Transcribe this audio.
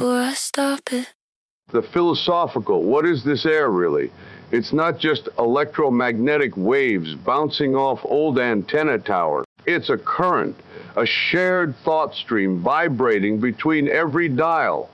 before I stop it. The philosophical, what is this air really? It's not just electromagnetic waves bouncing off old antenna towers. It's a current, a shared thought stream vibrating between every dial.